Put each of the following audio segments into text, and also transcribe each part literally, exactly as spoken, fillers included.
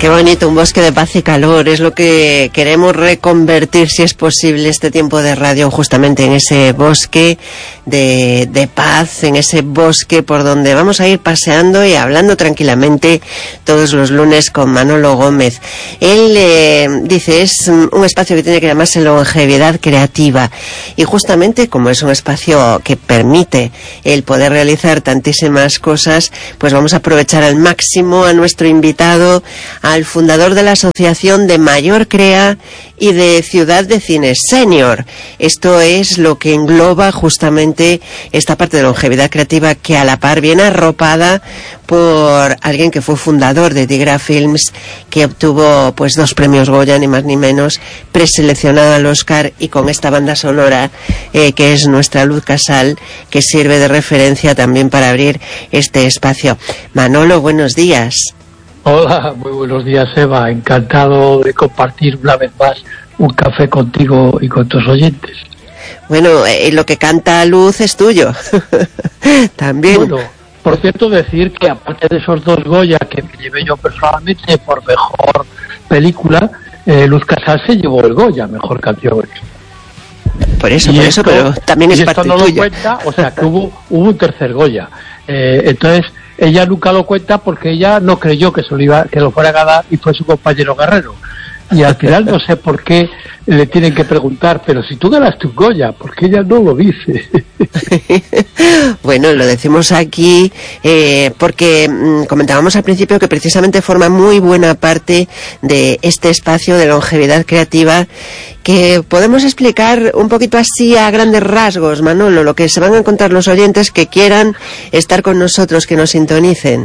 Qué bonito, un bosque de paz y calor, es lo que queremos reconvertir, si es posible, este tiempo de radio, justamente en ese bosque de, de paz, en ese bosque por donde vamos a ir paseando y hablando tranquilamente todos los lunes con Manolo Gómez. Él eh, dice, es un espacio que tiene que llamarse longevidad creativa, y justamente como es un espacio que permite el poder realizar tantísimas cosas, pues vamos a aprovechar al máximo a nuestro invitado, al fundador de la Asociación de Mayor Crea y de Ciudad de Cine Senior. Esto es lo que engloba justamente esta parte de longevidad creativa, que a la par viene arropada por alguien que fue fundador de Tigra Films, que obtuvo pues dos premios Goya, ni más ni menos, preseleccionado al Oscar, y con esta banda sonora eh, que es Nuestra Luz Casal, que sirve de referencia también para abrir este espacio. Manolo, buenos días. Hola, muy buenos días, Eva. Encantado de compartir una vez más un café contigo y con tus oyentes. Bueno, eh, lo que canta Luz es tuyo. También. Bueno, por cierto, decir que aparte de esos dos Goya que me llevé yo personalmente por mejor película, eh, Luz Casal se llevó el Goya, mejor canción. Por eso, y por esto, eso, pero también es parte no tuya. Lo cuenta, o sea, que hubo, hubo un tercer Goya. Eh, entonces, ella nunca lo cuenta porque ella no creyó que, se lo, iba, que lo fuera a ganar, y fue su compañero Guerrero. Y al final no sé por qué le tienen que preguntar, pero si tú ganaste un Goya, porque ella no lo dice. Bueno, lo decimos aquí eh, porque mmm, comentábamos al principio que precisamente forma muy buena parte de este espacio de longevidad creativa, que podemos explicar un poquito así a grandes rasgos, Manolo, lo que se van a encontrar los oyentes que quieran estar con nosotros, que nos sintonicen.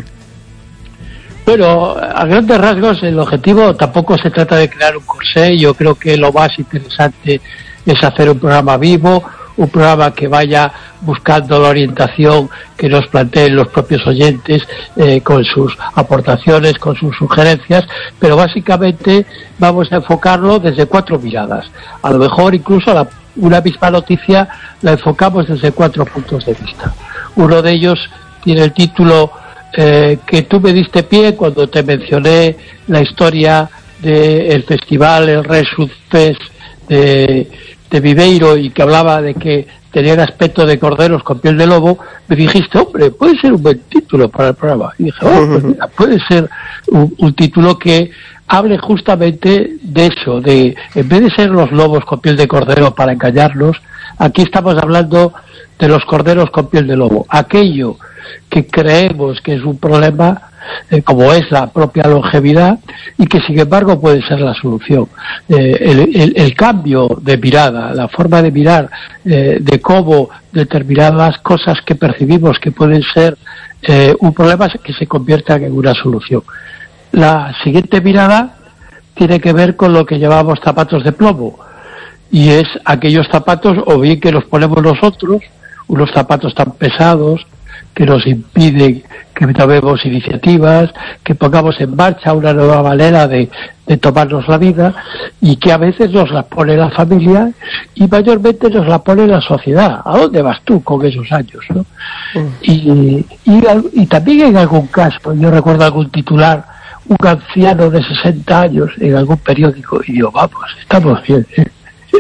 Bueno, a grandes rasgos el objetivo tampoco se trata de crear un corsé. Yo creo que lo más interesante es hacer un programa vivo, un programa que vaya buscando la orientación que nos planteen los propios oyentes, eh, con sus aportaciones, con sus sugerencias, pero básicamente vamos a enfocarlo desde cuatro miradas. A lo mejor incluso la, una misma noticia la enfocamos desde cuatro puntos de vista. Uno de ellos tiene el título Eh, que tú me diste pie cuando te mencioné la historia del festival, el Resud Fest de, de Viveiro, y que hablaba de que tenían aspecto de corderos con piel de lobo. Me dijiste, hombre, puede ser un buen título para el programa. Y dije, oh, pues mira, puede ser un, un título que hable justamente de eso, de en vez de ser los lobos con piel de cordero para engañarnos, aquí estamos hablando de los corderos con piel de lobo, aquello que creemos que es un problema, eh, como es la propia longevidad, y que sin embargo puede ser la solución. Eh, el, el, el cambio de mirada, la forma de mirar, eh, de cómo determinadas cosas que percibimos que pueden ser eh, un problema, que se conviertan en una solución. La siguiente mirada tiene que ver con lo que llamamos zapatos de plomo, y es aquellos zapatos, o bien que los ponemos nosotros, unos zapatos tan pesados que nos impiden que tomemos iniciativas, que pongamos en marcha una nueva manera de, de tomarnos la vida, y que a veces nos la pone la familia y mayormente nos la pone la sociedad. ¿A dónde vas tú con esos años, no? Mm. Y, y, y también en algún caso, yo recuerdo algún titular, un anciano de sesenta años en algún periódico, y digo, vamos, estamos bien, ¿eh?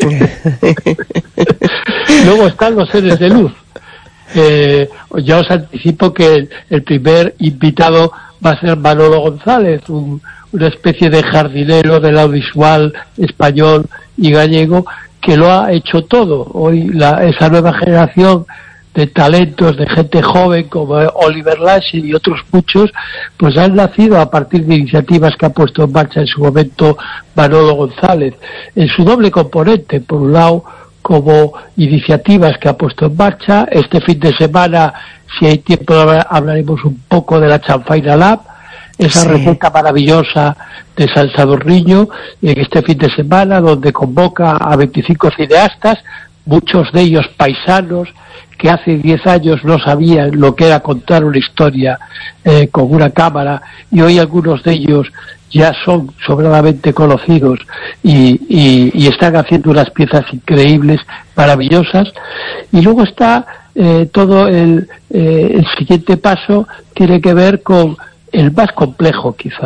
Luego están los seres de luz. Eh, ya os anticipo que el, el primer invitado va a ser Manolo González, un, una especie de jardinero del audiovisual español y gallego, que lo ha hecho todo. Hoy la, esa nueva generación de talentos, de gente joven como Oliver Lash y otros muchos, pues han nacido a partir de iniciativas que ha puesto en marcha en su momento Manolo González, en su doble componente. Por un lado, como iniciativas que ha puesto en marcha. Este fin de semana, si hay tiempo, hablaremos un poco de la Chanfaina Lab, esa sí. receta maravillosa de San Sadurniño, en este fin de semana, donde convoca a veinticinco cineastas, muchos de ellos paisanos, que hace diez años no sabían lo que era contar una historia eh, con una cámara, y hoy algunos de ellos ya son sobradamente conocidos y, y, y están haciendo unas piezas increíbles, maravillosas. Y luego está eh, todo el, eh, el siguiente paso, tiene que ver con el más complejo quizá,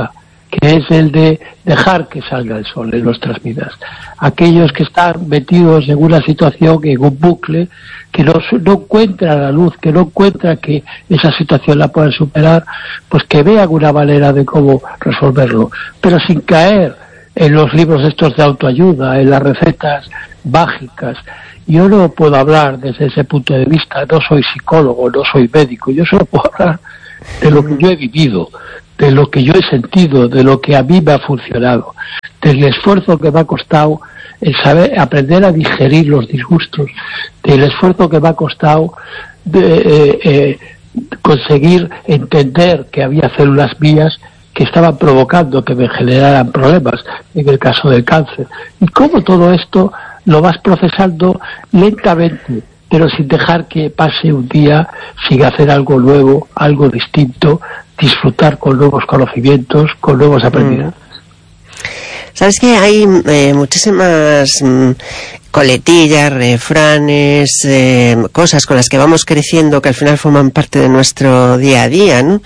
que es el de dejar que salga el sol en nuestras vidas. Aquellos que están metidos en una situación, en un bucle, que no, no encuentran la luz, que no encuentran que esa situación la puedan superar, pues que vean una manera de cómo resolverlo, pero sin caer en los libros estos de autoayuda, en las recetas mágicas. Yo no puedo hablar desde ese punto de vista, no soy psicólogo, no soy médico, yo solo puedo hablar de lo que yo he vivido, de lo que yo he sentido, de lo que a mí me ha funcionado, del esfuerzo que me ha costado el saber aprender a digerir los disgustos, del esfuerzo que me ha costado de, eh, eh, conseguir entender que había células mías que estaban provocando que me generaran problemas, en el caso del cáncer, y cómo todo esto lo vas procesando lentamente, pero sin dejar que pase un día sin hacer algo nuevo, algo distinto, disfrutar con nuevos conocimientos, con nuevos aprendizajes. Sabes que hay eh, muchísimas mm, coletillas, refranes, eh, cosas con las que vamos creciendo que al final forman parte de nuestro día a día, ¿no?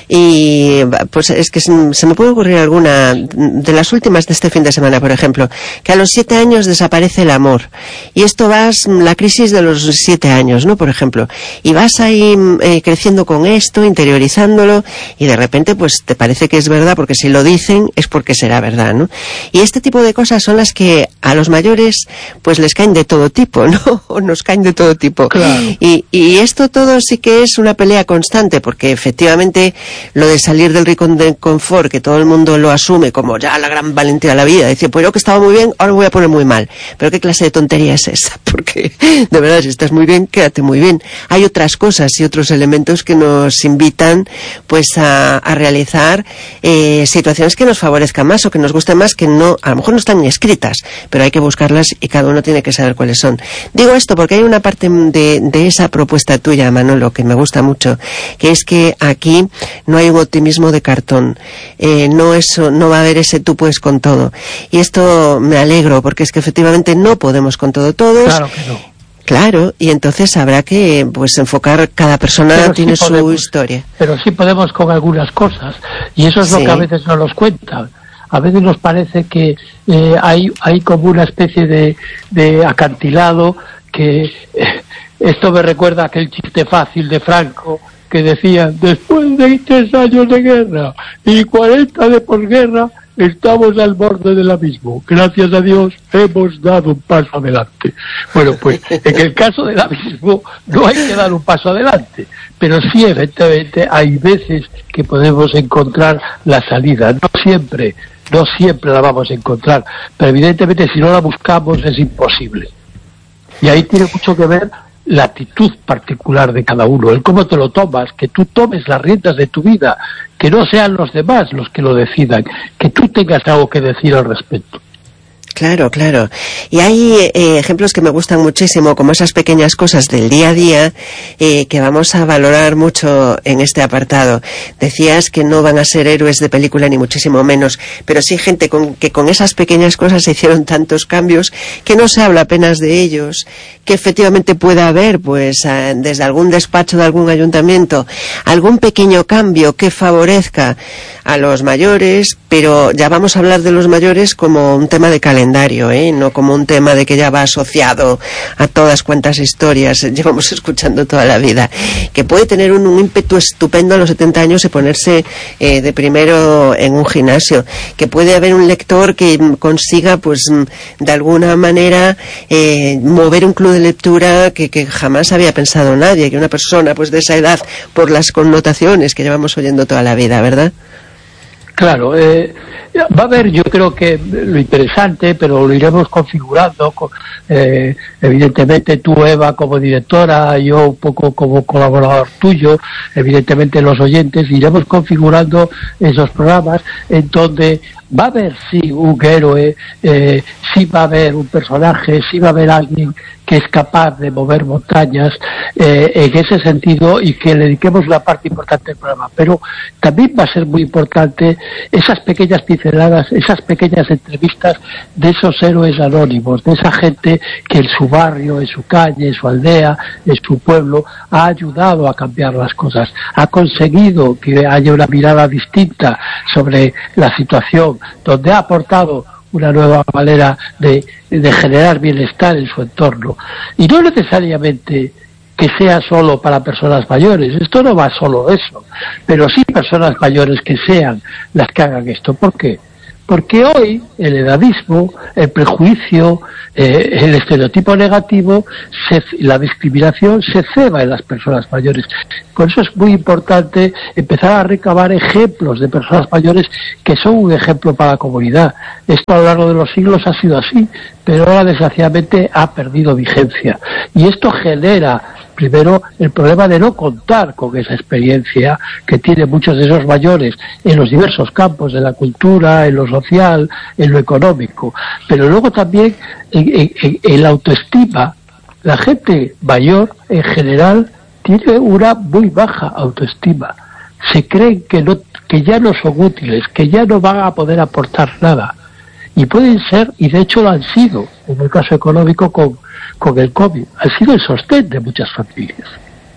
Y pues es que se, se me puede ocurrir alguna de las últimas de este fin de semana, por ejemplo, que a los siete años desaparece el amor, y esto vas, la crisis de los siete años, ¿no? Por ejemplo, y vas ahí eh, creciendo con esto, interiorizándolo, y de repente pues te parece que es verdad, porque si lo dicen es porque será verdad, ¿no? Y este tipo de cosas son las que a los mayores pues les caen de todo tipo, ¿no? O nos caen de todo tipo. Claro. Y, y esto todo sí que es una pelea constante, porque efectivamente lo de salir del rincón de confort, que todo el mundo lo asume como ya la gran valentía de la vida, decir, pues yo que estaba muy bien, ahora me voy a poner muy mal. Pero ¿qué clase de tontería es esa? Porque de verdad, si estás muy bien, quédate muy bien. Hay otras cosas y otros elementos que nos invitan pues a, a realizar eh, situaciones que nos favorezcan más o que nos gusten más, que no, a lo mejor no están ni escritas, pero hay que buscarlas y cada uno tiene que saber cuáles son. Digo esto porque hay una parte de, de esa propuesta tuya, Manolo, que me gusta mucho, que es que aquí no hay un optimismo de cartón, eh, no eso, no va a haber ese tú puedes con todo. Y esto me alegro, porque es que efectivamente no podemos con todo todos. Claro que no. Claro, y entonces habrá que pues enfocar, cada persona pero tiene sí podemos, su historia. Pero sí podemos con algunas cosas, y eso es lo sí. que a veces no nos cuentan. A veces nos parece que eh, hay hay como una especie de, de acantilado que eh, esto me recuerda a aquel chiste fácil de Franco que decía, después de tres años de guerra y cuarenta de posguerra, estamos al borde del abismo. Gracias a Dios hemos dado un paso adelante. Bueno, pues en el caso del abismo no hay que dar un paso adelante, pero sí, efectivamente, hay veces que podemos encontrar la salida. No siempre, no siempre la vamos a encontrar, pero evidentemente si no la buscamos es imposible. Y ahí tiene mucho que ver la actitud particular de cada uno, el cómo te lo tomas, que tú tomes las riendas de tu vida, que no sean los demás los que lo decidan, que tú tengas algo que decir al respecto. Claro, claro. Y hay eh, ejemplos que me gustan muchísimo, como esas pequeñas cosas del día a día eh, que vamos a valorar mucho en este apartado. Decías que no van a ser héroes de película ni muchísimo menos, pero sí gente con, que con esas pequeñas cosas se hicieron tantos cambios que no se habla apenas de ellos, que efectivamente pueda haber, pues, a, desde algún despacho de algún ayuntamiento, algún pequeño cambio que favorezca a los mayores, pero ya vamos a hablar de los mayores como un tema de calendario, ¿eh? No como un tema de que ya va asociado a todas cuantas historias llevamos escuchando toda la vida, que puede tener un, un ímpetu estupendo a los setenta años y ponerse eh, de primero en un gimnasio, que puede haber un lector que consiga, pues, de alguna manera eh, mover un club de lectura que, que jamás había pensado nadie, que una persona pues de esa edad, por las connotaciones que llevamos oyendo toda la vida, ¿verdad? Claro, eh, va a haber, yo creo que lo interesante, pero lo iremos configurando, eh, evidentemente tú, Eva, como directora, yo un poco como colaborador tuyo, evidentemente los oyentes, iremos configurando esos programas en donde va a haber, sí, un héroe, eh, sí va a haber un personaje, sí va a haber alguien que es capaz de mover montañas eh, en ese sentido, y que le dediquemos una parte importante del programa. Pero también va a ser muy importante esas pequeñas pinceladas, esas pequeñas entrevistas de esos héroes anónimos, de esa gente que en su barrio, en su calle, en su aldea, en su pueblo, ha ayudado a cambiar las cosas, ha conseguido que haya una mirada distinta sobre la situación, donde ha aportado una nueva manera de, de generar bienestar en su entorno. Y no necesariamente que sea solo para personas mayores, esto no va solo de eso, pero sí personas mayores que sean las que hagan esto. ¿Por qué? Porque hoy el edadismo, el prejuicio, eh, el estereotipo negativo, se, la discriminación se ceba en las personas mayores. Por eso es muy importante empezar a recabar ejemplos de personas mayores que son un ejemplo para la comunidad. Esto a lo largo de los siglos ha sido así, pero ahora desgraciadamente ha perdido vigencia. Y esto genera, primero, el problema de no contar con esa experiencia que tienen muchos de esos mayores en los diversos campos, en la cultura, en lo social, en lo económico. Pero luego también en, en, en la autoestima. La gente mayor, en general, tiene una muy baja autoestima. Se creen que, no, que ya no son útiles, que ya no van a poder aportar nada. Y pueden ser, y de hecho lo han sido, en el caso económico con, con el COVID, han sido el sostén de muchas familias.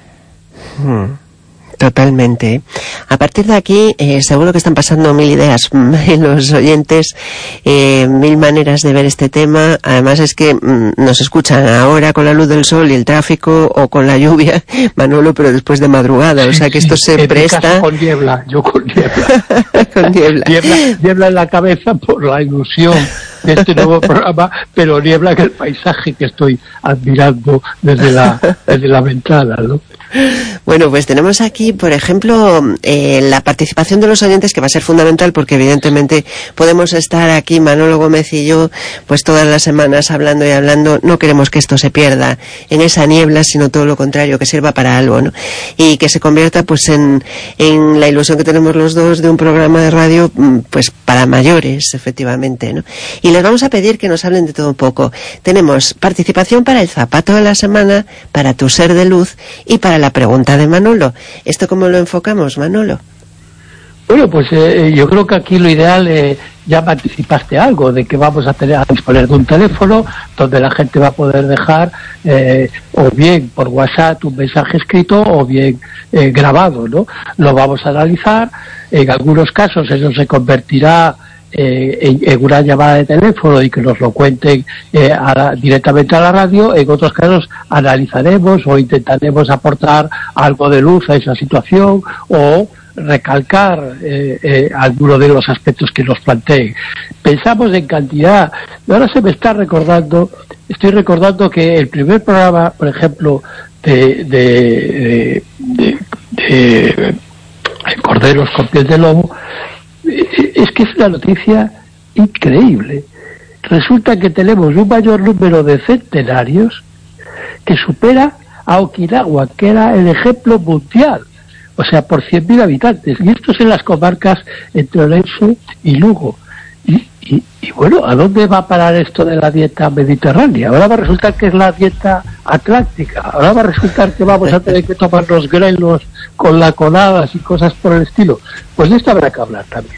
Hmm. Totalmente. A partir de aquí, eh, seguro que están pasando mil ideas en los oyentes, eh, mil maneras de ver este tema. Además es que mm, nos escuchan ahora con la luz del sol y el tráfico, o con la lluvia, Manolo, pero después de madrugada. O sea que esto se en presta. Mi caso con niebla, yo con niebla. con niebla. niebla. Niebla en la cabeza por la ilusión de este nuevo programa, pero niebla en el paisaje que estoy admirando desde la, desde la ventana, ¿no? Bueno, pues tenemos aquí, por ejemplo, eh, la participación de los oyentes, que va a ser fundamental, porque evidentemente podemos estar aquí, Manolo Gómez y yo, pues todas las semanas hablando y hablando. No queremos que esto se pierda en esa niebla, sino todo lo contrario, que sirva para algo, ¿no? Y que se convierta pues en, en la ilusión que tenemos los dos de un programa de radio pues para mayores, efectivamente, ¿no? Y les vamos a pedir que nos hablen de todo un poco. Tenemos participación para el zapato de la semana, para tu ser de luz y para la pregunta de Manolo. ¿Esto cómo lo enfocamos, Manolo? Bueno, pues eh, yo creo que aquí lo ideal, eh, ya me anticipaste algo, de que vamos a tener a disponer de un teléfono donde la gente va a poder dejar eh, o bien por WhatsApp un mensaje escrito o bien eh, grabado, ¿no? Lo vamos a analizar. En algunos casos eso se convertirá Eh, en, en una llamada de teléfono y que nos lo cuenten eh, a la, directamente a la radio. En otros casos analizaremos o intentaremos aportar algo de luz a esa situación o recalcar eh, eh, alguno de los aspectos que nos planteen. Pensamos en cantidad. Ahora se me está recordando, estoy recordando que el primer programa, por ejemplo, de, de, de, de, de Corderos con piel de lobo, es que es una noticia increíble. Resulta que tenemos un mayor número de centenarios que supera a Okinawa, que era el ejemplo mundial, o sea, por cien mil habitantes. Y esto es en las comarcas entre Orense y Lugo. Y, y, y bueno, ¿a dónde va a parar esto de la dieta mediterránea? Ahora va a resultar que es la dieta atlántica. Ahora va a resultar que vamos a tener que tomar los grelos con lacoladas y cosas por el estilo. Pues de esto habrá que hablar también.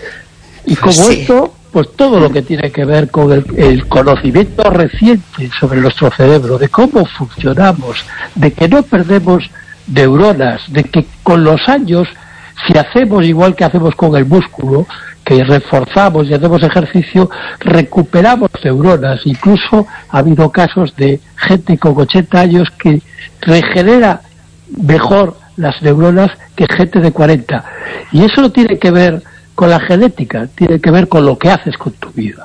Y como sí. esto, pues todo lo que tiene que ver con el, el conocimiento reciente sobre nuestro cerebro, de cómo funcionamos, de que no perdemos neuronas, de que con los años, si hacemos igual que hacemos con el músculo, que reforzamos y hacemos ejercicio, recuperamos neuronas. Incluso ha habido casos de gente con ochenta años que regenera mejor las neuronas que gente de cuarenta. Y eso no tiene que ver con la genética, tiene que ver con lo que haces con tu vida.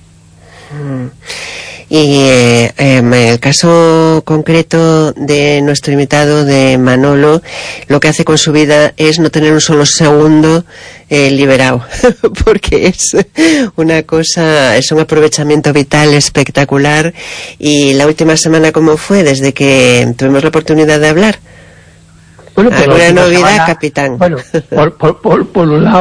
Y eh, en el caso concreto de nuestro invitado, de Manolo, lo que hace con su vida es no tener un solo segundo eh, liberado, porque es una cosa, es un aprovechamiento vital espectacular. Y la última semana, ¿cómo fue desde que tuvimos la oportunidad de hablar? Bueno, ¿Alguna novedad, semana, capitán? Bueno, por, por, por, por un lado,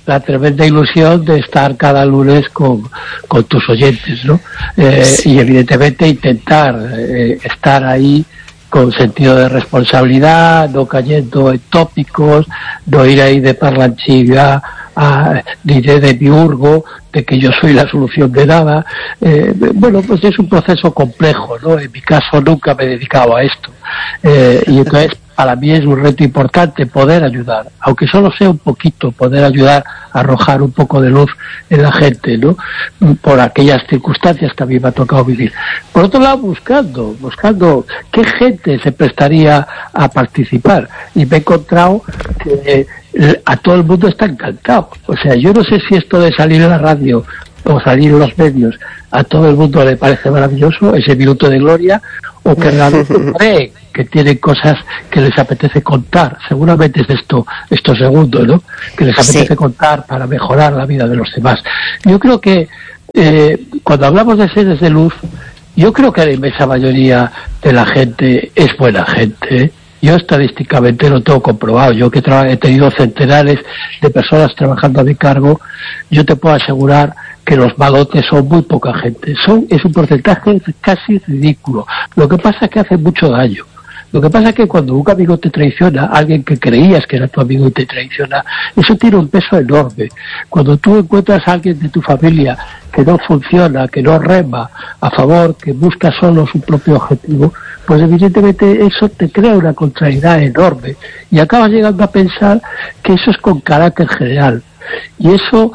la tremenda ilusión de estar cada lunes con, con tus oyentes, ¿no? Eh, sí. Y evidentemente intentar eh, estar ahí con sentido de responsabilidad, no cayendo en tópicos, no ir ahí de parlanchilla a, ni de demiurgo, de que yo soy la solución de nada. Eh, bueno, pues es un proceso complejo, ¿no? En mi caso nunca me he dedicado a esto. Eh, y entonces para mí es un reto importante poder ayudar, aunque solo sea un poquito, poder ayudar a arrojar un poco de luz en la gente, ¿no? Por aquellas circunstancias que a mí me ha tocado vivir. Por otro lado, buscando, buscando qué gente se prestaría a participar. Y me he encontrado que a todo el mundo está encantado. O sea, yo no sé si esto de salir en la radio o salir en los medios a todo el mundo le parece maravilloso, ese minuto de gloria, o que realmente cree que tienen cosas que les apetece contar. Seguramente es esto, estos segundos, ¿no? Que les apetece sí. contar para mejorar la vida de los demás. Yo creo que eh, cuando hablamos de seres de luz, yo creo que la inmensa mayoría de la gente es buena gente, ¿eh? Yo estadísticamente lo tengo comprobado. Yo que he tenido centenares de personas trabajando a mi cargo, yo te puedo asegurar que los malotes son muy poca gente. Son, es un porcentaje casi ridículo. Lo que pasa es que hace mucho daño. Lo que pasa es que cuando un amigo te traiciona, alguien que creías que era tu amigo y te traiciona, eso tiene un peso enorme. Cuando tú encuentras a alguien de tu familia que no funciona, que no rema a favor, que busca solo su propio objetivo, pues evidentemente eso te crea una contrariedad enorme y acabas llegando a pensar que eso es con carácter general. Y eso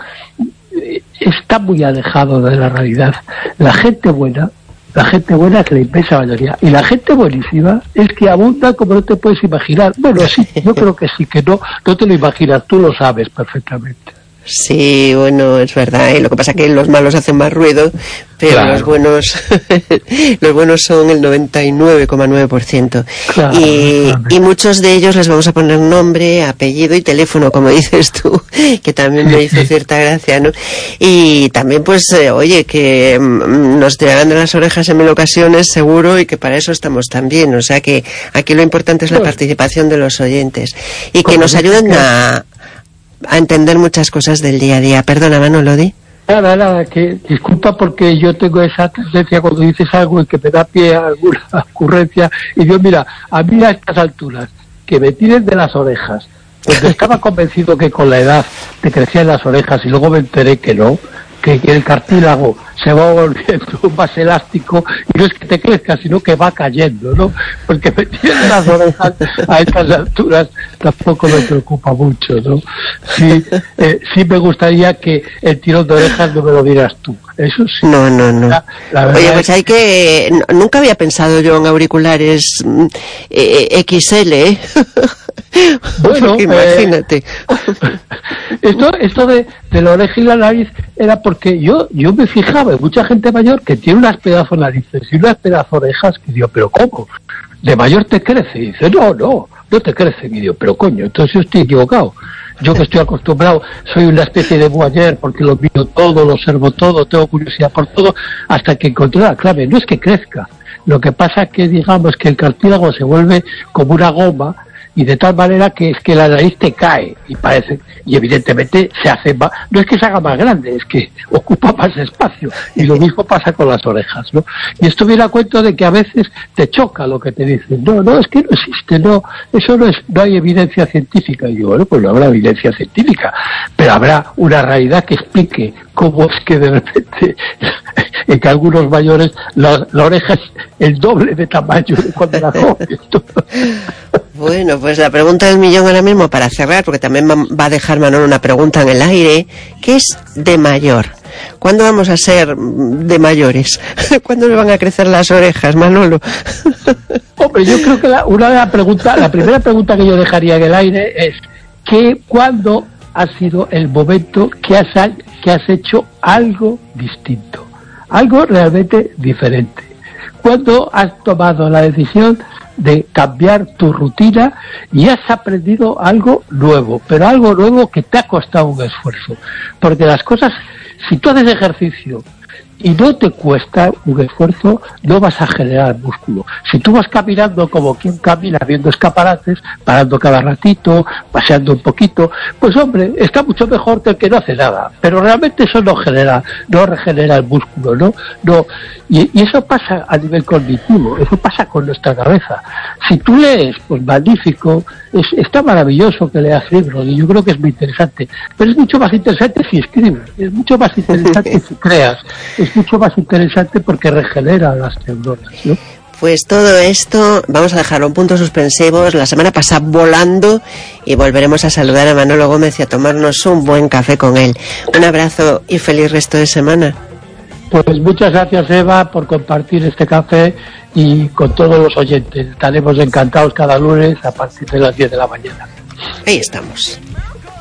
está muy alejado de la realidad. La gente buena La gente buena es la inmensa mayoría. Y la gente buenísima es que abunda como no te puedes imaginar. Bueno, sí, yo creo que sí, que no, no te lo imaginas, tú lo sabes perfectamente. Sí, bueno, es verdad, ¿eh? Lo que pasa es que los malos hacen más ruido, pero claro. los buenos los buenos son el noventa y nueve coma nueve por ciento. Claro, y, y muchos de ellos les vamos a poner nombre, apellido y teléfono, como dices tú, que también me hizo cierta gracia, ¿no? Y también, pues, eh, oye, que mm, nos tirarán de las orejas en mil ocasiones, seguro, y que para eso estamos también. O sea que aquí lo importante es la pues, participación de los oyentes y que nos ayuden a... a entender muchas cosas del día a día. Perdona, Manolo, ¿di? Nada, nada, que disculpa porque yo tengo esa tendencia cuando dices algo y que me da pie a alguna ocurrencia y yo, mira, a mí a estas alturas, que me tiren de las orejas, porque estaba convencido que con la edad te crecían las orejas y luego me enteré que no, que, que el cartílago se va volviendo más elástico y no es que te crezca, sino que va cayendo, ¿no? Porque me tienen las orejas a estas alturas tampoco me preocupa mucho, ¿no? Sí, eh, sí me gustaría que el tirón de orejas no me lo dieras tú, eso sí. No, no, no. La, la Oye, pues hay que... Nunca había pensado yo en auriculares eh, X L, ¿eh? Bueno, porque imagínate. Eh, esto esto de, de la oreja y la nariz era porque yo yo me fijaba en mucha gente mayor que tiene unas pedazos narices y unas pedazos orejas que digo, pero ¿cómo? ¿De mayor te crece? Y dice, no, no, no te crece. Y digo, pero coño, entonces yo estoy equivocado. Yo que estoy acostumbrado, soy una especie de voyeur porque lo miro todo, lo observo todo, tengo curiosidad por todo, hasta que encontré la clave. No es que crezca, lo que pasa es que digamos que el cartílago se vuelve como una goma y de tal manera que es que la nariz te cae y parece, y evidentemente se hace más, no es que se haga más grande, es que ocupa más espacio, y lo mismo pasa con las orejas, ¿no? Y esto viene a cuento de que a veces te choca lo que te dicen, no, no, es que no existe, no, eso no es, no hay evidencia científica. Y yo, bueno, pues no habrá evidencia científica, pero habrá una realidad que explique cómo es que de repente en que algunos mayores la, la oreja es el doble de tamaño de cuando era joven. Bueno, pues la pregunta del millón ahora mismo para cerrar, porque también va a dejar Manolo una pregunta en el aire. ¿Qué es de mayor? ¿Cuándo vamos a ser de mayores? ¿Cuándo nos van a crecer las orejas, Manolo? Hombre, yo creo que la, una de las preguntas, la primera pregunta que yo dejaría en el aire es que ¿cuándo ha sido el momento que has, que has hecho algo distinto? Algo realmente diferente. ¿Cuándo has tomado la decisión de cambiar tu rutina y has aprendido algo nuevo, pero algo nuevo que te ha costado un esfuerzo? Porque las cosas, si tú haces ejercicio y no te cuesta un esfuerzo, no vas a generar músculo. Si tú vas caminando como quien camina viendo escaparates, parando cada ratito, paseando un poquito, pues hombre, está mucho mejor que el que no hace nada, pero realmente eso no genera, no regenera el músculo, ¿no? no y, y eso pasa a nivel cognitivo, eso pasa con nuestra cabeza. Si tú lees, pues magnífico, es, está maravilloso que leas libros, y yo creo que es muy interesante, pero es mucho más interesante si escribes, es mucho más interesante si creas, es mucho más interesante porque regenera las neuronas, ¿no? Pues todo esto vamos a dejarlo en puntos suspensivos. La semana pasa volando y volveremos a saludar a Manolo Gómez y a tomarnos un buen café con él. Un abrazo y feliz resto de semana. Pues muchas gracias, Eva, por compartir este café y con todos los oyentes. Estaremos encantados cada lunes a partir de las diez de la mañana. Ahí estamos.